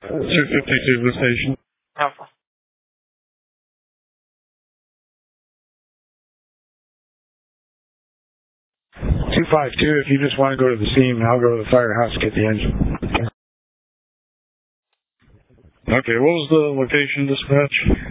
252 to the station. Alpha. 252, if you just want to go to the scene, I'll go to the firehouse to get the engine. Okay, what was the location, dispatch?